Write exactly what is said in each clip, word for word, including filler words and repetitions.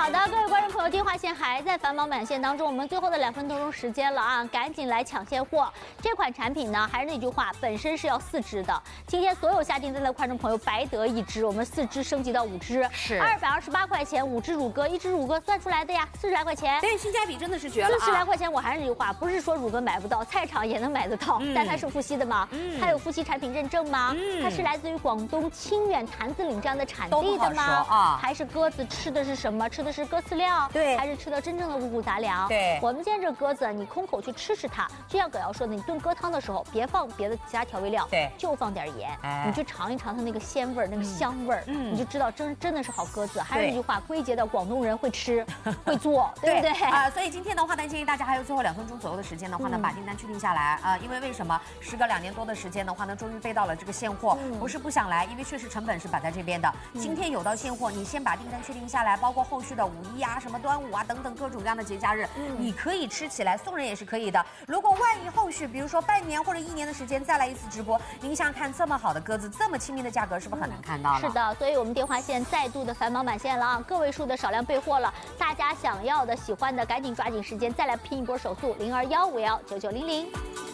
好的，各位观众朋友，电话线还在繁忙满线当中，我们最后的两分多钟时间了啊，赶紧来抢现货。这款产品呢，还是那句话，本身是要四支的。今天所有下订单的观众朋友白得一支，我们四支升级到五支， 是二百二十八块钱，五支乳鸽，一支乳鸽算出来的呀，四十来块钱。 对，性价比真的是绝了、啊。 四十来块钱，我还是那句话，不是说乳鸽买不到，菜场也能买得到，嗯、但它是富硒的吗？嗯、它有富硒产品认证吗？嗯、它是来自于广东清远潭子岭这样的产地的吗？ 啊， 还是鸽子吃的是什么？吃的是鸽饲料， 对， 还是吃的真正的五谷杂粮？ 对， 我们今天这鸽子，你空口去吃吃它，就像葛瑶说的，你炖鸽汤的时候别放别的其他调味料， 对， 就放点盐， 哎、 你去尝一尝它那个鲜味儿，那个香味儿，嗯，你就知道真真的是好鸽子。还是那句话，归结到广东人会吃会做，对不对？ 啊、呃，所以今天的话呢，建议大家还有最后两分钟左右的时间的话呢，嗯、把订单确定下来啊、呃，因为为什么？时隔两年多的时间的话呢，终于备到了这个现货，嗯、不是不想来，因为确实成本是摆在这边的。嗯、今天有到现货，你先把订单确定下来，包括后续的五一啊、什么端午啊等等各种各样的节假日，嗯、你可以吃起来，送人也是可以的。如果万一后续，比如说半年或者一年的时间再来一次直播，您想看这么好的鸽子，这么亲民的价格，是不是很难看到了？ 是的，所以我们电话线再度的繁忙满线了啊，个位数的少量备货了，大家想要的、喜欢的，赶紧抓紧时间再来拼一波手速，零二幺五幺九九零零。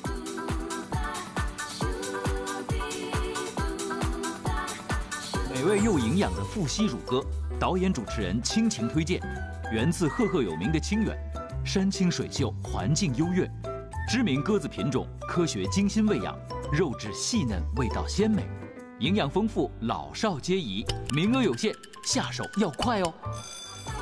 美味又营养的富硒乳鸽，导演主持人倾情推荐，源自赫赫有名的清远，山清水秀，环境优越，知名鸽子品种，科学精心喂养，肉质细嫩，味道鲜美，营养丰富，老少皆宜，名额有限，下手要快哦。